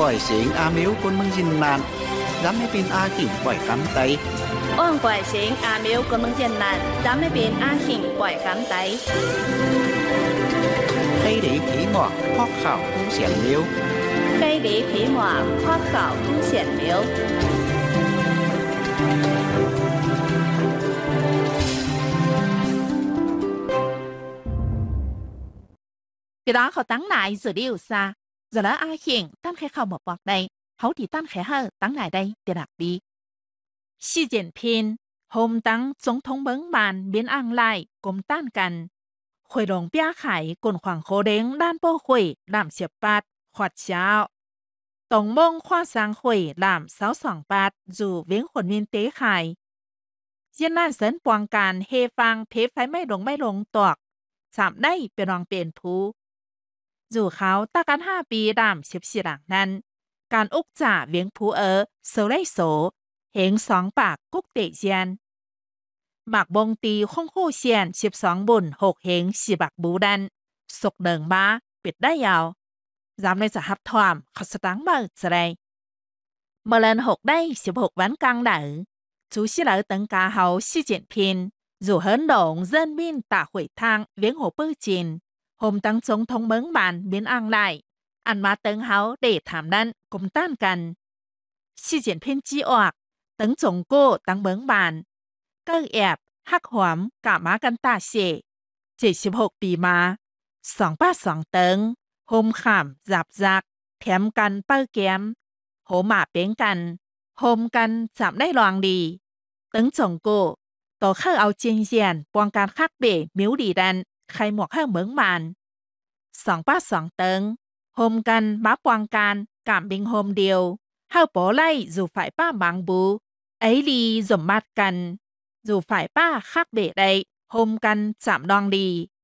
quải xính a miếu quân mừng dinh nạn dám mấy pin a khỉnh quải cắm tay 安怪成阿苗個門前難，咱們邊阿慶怪咁抵。 cây lý phí mọt hoác khảo cũng xiển liêu 雞里皮麻花搞唔顯了。 Cái đóเขาตั้งไหนจะเดียวซะจะแล้วอาเขียงตั้งแค่เขาบอกได้เขาที่ตั้งแค่เฮาตั้งไหนได้เดี๋ยวหลักปีซีเจียนพินโฮมตั้ง总统เบิ้งบานเบียนอ่างไล่กลมต้านกันควยลงเปียไข่กลนขวางโคเด้งด้านโป้ควยลำเสียบปัดขวัดเช้าตรงมงคว้าสางควยลำเสาสองปัดจู่เวียงขนวินเตะไข่เย็นนั่นเสินปวงการเฮฟังเพไฟไม่ลงตอกสามได้เป็นรองเปลี่ยนผู้จู่เขาตากัน5 ปีดำเสียบสีหลังนั้นการอุกจ่าเวียงผู้โซไลโซเหง2 ปากกุกเตะเจียนหมักบงตีคงคู่เซียน12 บุญ6 เหง4 บักบูดันสกเดิงบ้าปิดได้ยาวจำในจะหับทอมเขาสตังเบิดจะได้เมื่อเล่น6 ได้16 วันกลางเด๋อจูสิเหลอตึงกาเฮาซีเจียนพินจู่เฮินหลงเซินบินตาหวยทางเวียงหัวปื้อจินโฮมตั้งจงทงเบิงบานเบียนอ่างไล่อันมาตึงเฮาเดทถามนั้นกลมต้านกันซีเจียนพินจีออกตึงจงโก้ตั้งเบิงบานเก้าแอบฮักหวมกะมากันตาเส76 ปีมา2 ป้า 2 เติงโฮมขำจับจักแถมกันเป้าแก้มโหมาเป้งกันโฮมกันจับได้รองดีตึงจงโก้ต่อเข้าเอาเจียนเซียนปวงการคักเบมิวดีดันใครหมวกให้เหมืองบาน2 ป้า 2 เติงโฮมกันมาปวงการกามบิงโฮมเดียวเฮาโปไล่อยู่ฝ่ายป้าบางบูไอลีสมมัดกันอยู่ฝ่ายป้าคักเบได้โฮมกันจำดองดี